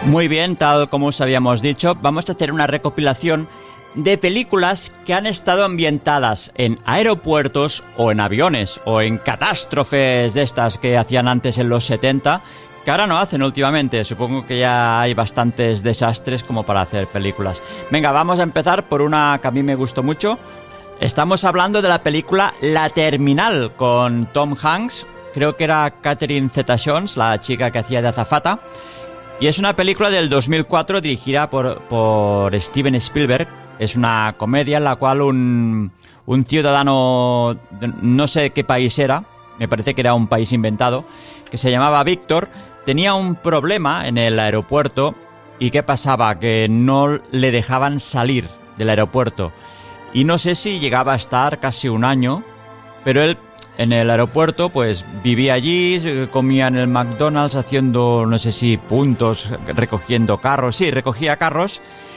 Muy bien, tal como os habíamos dicho, vamos a hacer una recopilación de películas que han estado ambientadas en aeropuertos o en aviones o en catástrofes de estas que hacían antes en los 70, que ahora no hacen últimamente. Supongo que ya hay bastantes desastres como para hacer películas. Venga, vamos a empezar por una que a mí me gustó mucho. Estamos hablando de la película La Terminal con Tom Hanks. Creo que era Catherine Zeta-Jones, la chica que hacía de azafata. Y es una película del 2004 dirigida por Steven Spielberg. Es una comedia en la cual un ciudadano, no sé qué país era, me parece que era un país inventado, que se llamaba Víctor, tenía un problema en el aeropuerto. ¿Y qué pasaba? Que no le dejaban salir del aeropuerto. Y no sé si llegaba a estar casi un año, pero él en el aeropuerto pues vivía allí, comía en el McDonald's haciendo, no sé si puntos, recogiendo carros. Sí, recogía carros.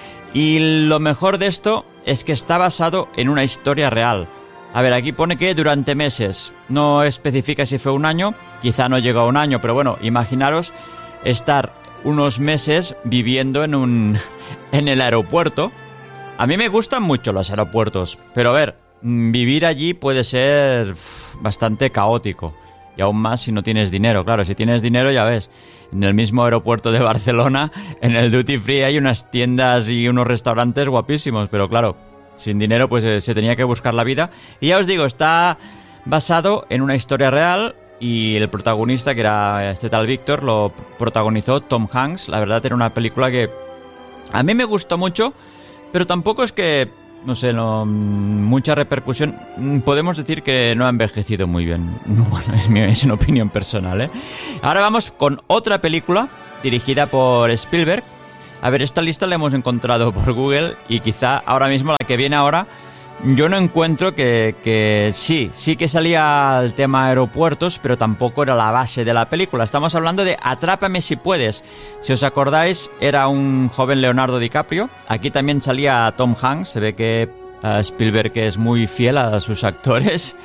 Y lo mejor de esto es que está basado en una historia real. A ver, aquí pone que durante meses. No especifica si fue un año, quizá no llegó a un año, pero bueno, imaginaros estar unos meses viviendo en el aeropuerto. A mí me gustan mucho los aeropuertos, pero a ver, vivir allí puede ser bastante caótico. Y aún más si no tienes dinero. Claro, si tienes dinero ya ves. En el mismo aeropuerto de Barcelona, en el Duty Free hay unas tiendas y unos restaurantes guapísimos. Pero claro, sin dinero pues se tenía que buscar la vida. Y ya os digo, está basado en una historia real. Y el protagonista, que era este tal Víctor, lo protagonizó Tom Hanks. La verdad era una película que a mí me gustó mucho. Pero tampoco es que, no sé, mucha repercusión. Podemos decir que no ha envejecido muy bien. Bueno, es una opinión personal, ¿eh? Ahora vamos con otra película dirigida por Spielberg. A ver, esta lista la hemos encontrado por Google y quizá ahora mismo la que viene ahora yo no encuentro que sí que salía el tema aeropuertos, pero tampoco era la base de la película. Estamos hablando de Atrápame si puedes. Si os acordáis, era un joven Leonardo DiCaprio. Aquí también salía Tom Hanks. Se ve que Spielberg es muy fiel a sus actores.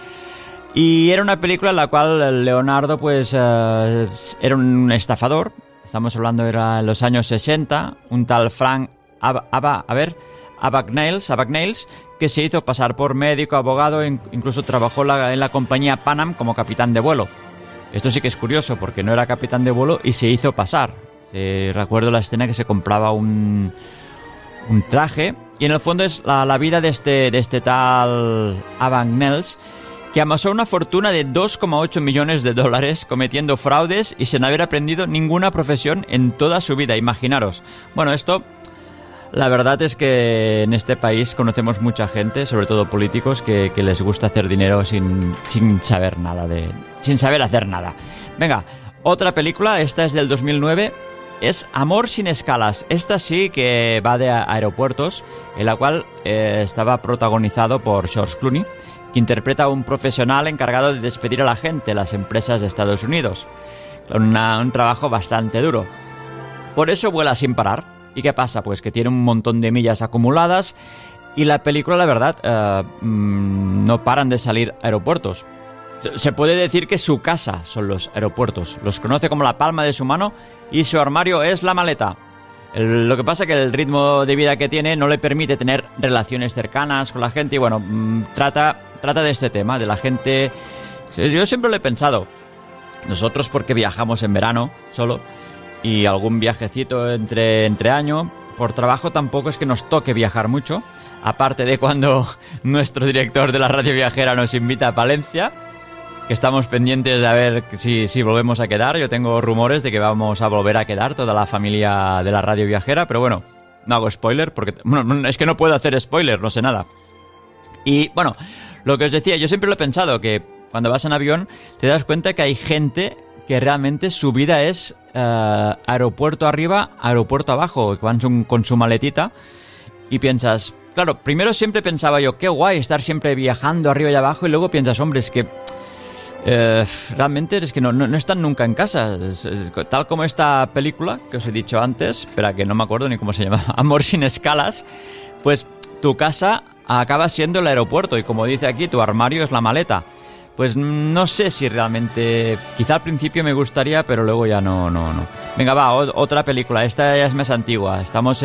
Y era una película en la cual Leonardo pues era un estafador. Estamos hablando, era en los años 60. Un tal Frank Abagnale, que se hizo pasar por médico, abogado, incluso trabajó en la compañía Pan Am como capitán de vuelo. Esto sí que es curioso, porque no era capitán de vuelo y se hizo pasar. Recuerdo la escena que se compraba un traje, y en el fondo es la vida de este tal Abagnale, que amasó una fortuna de $2,8 millones cometiendo fraudes y sin haber aprendido ninguna profesión en toda su vida. Imaginaros. Bueno, esto... La verdad es que en este país conocemos mucha gente, sobre todo políticos, que les gusta hacer dinero sin saber nada sin saber hacer nada. Venga, otra película, esta es del 2009, es Amor sin escalas. Esta sí que va de aeropuertos, en la cual estaba protagonizado por George Clooney, que interpreta a un profesional encargado de despedir a la gente en las empresas de Estados Unidos. Un trabajo bastante duro. Por eso vuela sin parar. ¿Y qué pasa? Pues que tiene un montón de millas acumuladas y la película, la verdad, no paran de salir aeropuertos. Se puede decir que su casa son los aeropuertos. Los conoce como la palma de su mano y su armario es la maleta. Lo que pasa es que el ritmo de vida que tiene no le permite tener relaciones cercanas con la gente y bueno, trata de este tema, de la gente. Yo siempre lo he pensado. Nosotros porque viajamos en verano solo y algún viajecito entre año, por trabajo tampoco es que nos toque viajar mucho, aparte de cuando nuestro director de la radio viajera nos invita a Palencia, que estamos pendientes de a ver si volvemos a quedar. Yo tengo rumores de que vamos a volver a quedar toda la familia de la radio viajera, pero bueno, no hago spoiler porque bueno, es que no puedo hacer spoiler, no sé nada. Y bueno, lo que os decía, yo siempre lo he pensado, que cuando vas en avión te das cuenta que hay gente que realmente su vida es aeropuerto arriba, aeropuerto abajo, que van con su maletita y piensas, claro, primero siempre pensaba yo, qué guay estar siempre viajando arriba y abajo, y luego piensas, hombre, es que realmente es que no están nunca en casa. Tal como esta película que os he dicho antes, espera que no me acuerdo ni cómo se llama, Amor sin escalas, pues tu casa acaba siendo el aeropuerto y como dice aquí, tu armario es la maleta. pues no sé si realmente... Quizá al principio me gustaría, pero luego ya no. Venga, va, otra película. Esta ya es más antigua.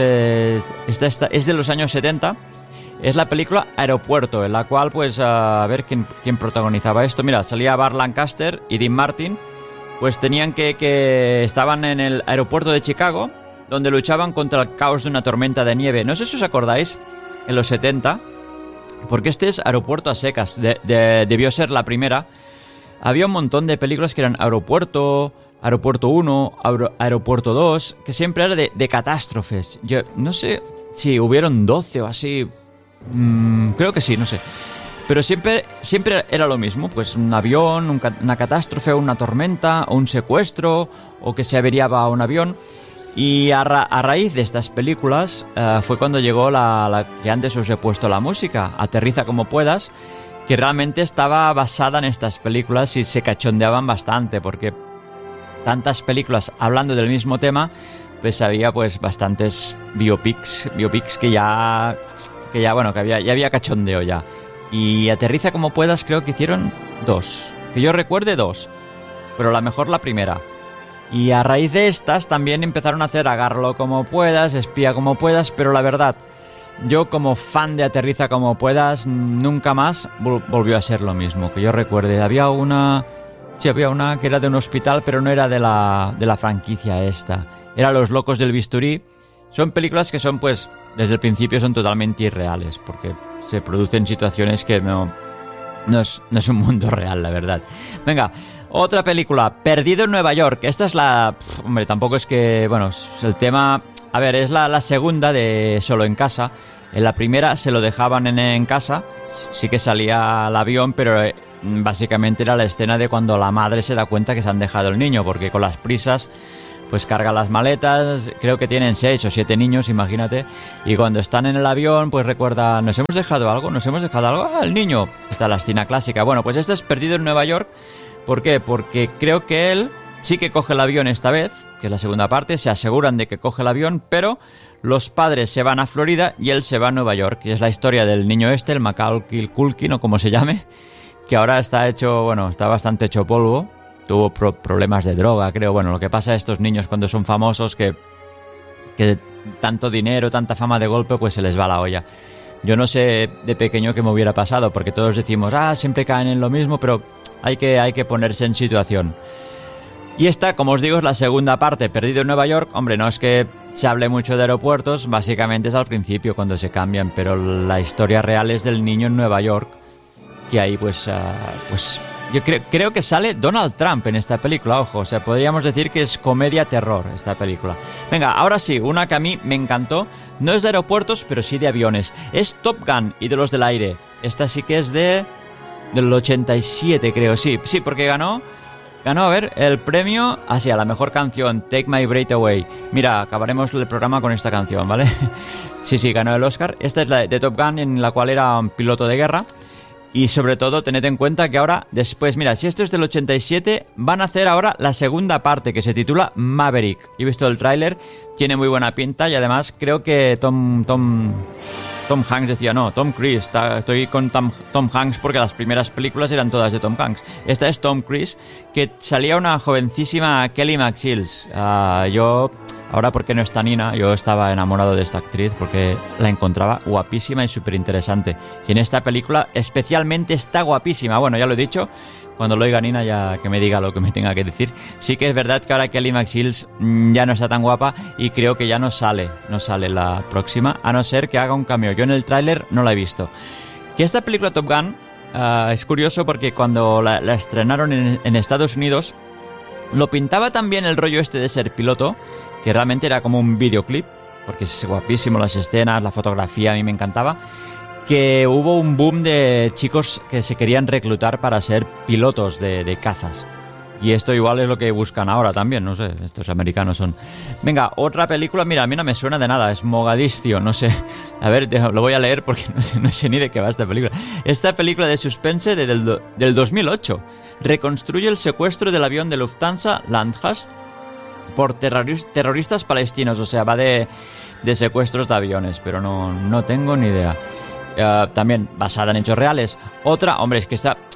Esta es de los años 70. Es la película Aeropuerto, en la cual, pues, a ver quién protagonizaba esto. Mira, salía Burt Lancaster y Dean Martin. Pues tenían que estaban en el aeropuerto de Chicago, donde luchaban contra el caos de una tormenta de nieve. No sé si os acordáis, en los 70... Porque este es Aeropuerto a secas, debió ser la primera. Había un montón de películas que eran Aeropuerto, Aeropuerto 1, Aeropuerto 2, que siempre era de catástrofes. Yo no sé si hubieron 12 o así, creo que sí, no sé. Pero siempre era lo mismo, pues un avión, una catástrofe, una tormenta, o un secuestro, o que se averiaba un avión. Y a raíz de estas películas fue cuando llegó la que antes os he puesto la música, Aterriza como puedas, que realmente estaba basada en estas películas y se cachondeaban bastante, porque tantas películas hablando del mismo tema, pues había pues bastantes biopics que ya había cachondeo ya. Y Aterriza como puedas creo que hicieron 2, que yo recuerde 2, pero la mejor la primera. Y a raíz de estas también empezaron a hacer Agárralo como puedas, Espía como puedas, pero la verdad, yo como fan de Aterriza como puedas, nunca más volvió a ser lo mismo, que yo recuerde. Había una que era de un hospital, pero no era de la franquicia esta. Era Los locos del bisturí. Son películas que son, pues, desde el principio son totalmente irreales, porque se producen situaciones que no es un mundo real, la verdad. Venga, otra película, Perdido en Nueva York. Esta es hombre, tampoco es que... Bueno, el tema... A ver, es la segunda de Solo en casa. En la primera se lo dejaban en casa. Sí que salía el avión, pero básicamente era la escena de cuando la madre se da cuenta que se han dejado el niño, porque con las prisas... Pues carga las maletas, creo que tienen 6 o 7 niños, imagínate. Y cuando están en el avión, pues recuerda, ¿nos hemos dejado algo? ¡Ah, el niño! Está la escena clásica. Bueno, pues este es Perdido en Nueva York. ¿Por qué? Porque creo que él sí que coge el avión esta vez, que es la segunda parte, se aseguran de que coge el avión, pero los padres se van a Florida y él se va a Nueva York. Y es la historia del niño este, el Macaulay Culkin, o como se llame, que ahora está bastante hecho polvo. Tuvo problemas de droga, creo. Bueno, lo que pasa a estos niños cuando son famosos, que tanto dinero, tanta fama de golpe, pues se les va la olla. Yo no sé de pequeño qué me hubiera pasado, porque todos decimos, siempre caen en lo mismo, pero hay que ponerse en situación. Y esta, como os digo, es la segunda parte, Perdido en Nueva York. Hombre, no es que se hable mucho de aeropuertos, básicamente es al principio cuando se cambian, pero la historia real es del niño en Nueva York, que ahí pues yo creo que sale Donald Trump en esta película, ojo, o sea, podríamos decir que es comedia-terror esta película. Venga, ahora sí, una que a mí me encantó, no es de aeropuertos, pero sí de aviones. Es Top Gun, Ídolos del Aire. Esta sí que es del 87, creo, sí, porque ganó, a ver, el premio a la mejor canción, Take My Breath Away. Mira, acabaremos el programa con esta canción, ¿vale? Sí, ganó el Oscar. Esta es la de Top Gun, en la cual era un piloto de guerra. Y sobre todo, tened en cuenta que ahora, después, mira, si esto es del 87, van a hacer ahora la segunda parte, que se titula Maverick. He visto el tráiler, tiene muy buena pinta y además creo que Tom Hanks decía, no, Tom Cruise, estoy con Tom Hanks porque las primeras películas eran todas de Tom Hanks. Esta es Tom Cruise, que salía una jovencísima Kelly McGillis. Ahora, porque no está Nina, yo estaba enamorado de esta actriz porque la encontraba guapísima y súper interesante. Y en esta película especialmente está guapísima. Bueno, ya lo he dicho, cuando lo oiga Nina ya que me diga lo que me tenga que decir. Sí que es verdad que ahora Kelly McGillis ya no está tan guapa y creo que ya no sale la próxima, a no ser que haga un cameo. Yo en el tráiler no la he visto. Que esta película Top Gun es curioso porque cuando la estrenaron en Estados Unidos, lo pintaba también el rollo este de ser piloto, que realmente era como un videoclip, porque es guapísimo las escenas, la fotografía, a mí me encantaba, que hubo un boom de chicos que se querían reclutar para ser pilotos de cazas. Y esto igual es lo que buscan ahora también, no sé, estos americanos son... Venga, otra película, mira, a mí no me suena de nada, es Mogadiscio, no sé. A ver, lo voy a leer porque no sé ni de qué va esta película. Esta película de suspense del 2008 reconstruye el secuestro del avión de Lufthansa Landhast por terroristas palestinos, o sea, va de secuestros de aviones, pero no tengo ni idea. También basada en hechos reales. Otra, hombre, es que está...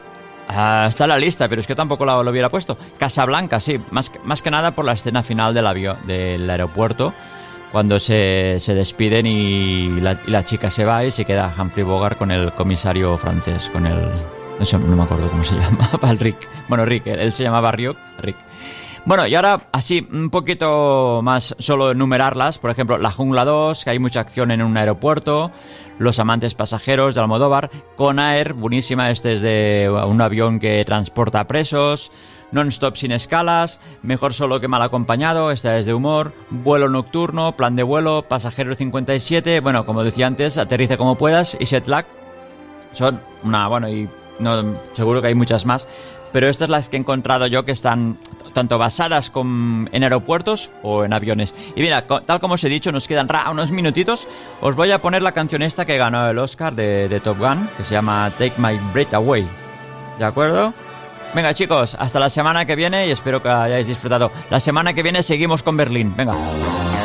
Está en la lista, pero es que tampoco lo hubiera puesto. Casablanca, sí, más que nada por la escena final del aeropuerto, cuando se despiden y la chica se va y se queda Humphrey Bogart con el comisario francés, con el... No me acuerdo cómo se llamaba, el Rick. Bueno, Rick, él se llamaba Rick. Bueno, y ahora así un poquito más, solo enumerarlas. Por ejemplo, La Jungla 2, que hay mucha acción en un aeropuerto. Los amantes pasajeros de Almodóvar. Conair, buenísima, este es de un avión que transporta presos. Non-stop sin escalas. Mejor solo que mal acompañado, esta es de humor. Vuelo nocturno, Plan de vuelo, Pasajero 57. Bueno, como decía antes, Aterriza como puedas y Jet Lag. Son una, bueno, y no, seguro que hay muchas más. Pero estas las que he encontrado yo que están tanto basadas en aeropuertos o en aviones. Y mira, tal como os he dicho, nos quedan unos minutitos. Os voy a poner la canción esta que ganó el Oscar de Top Gun, que se llama Take My Breath Away. ¿De acuerdo? Venga, chicos, hasta la semana que viene y espero que hayáis disfrutado. La semana que viene seguimos con Berlín. Venga.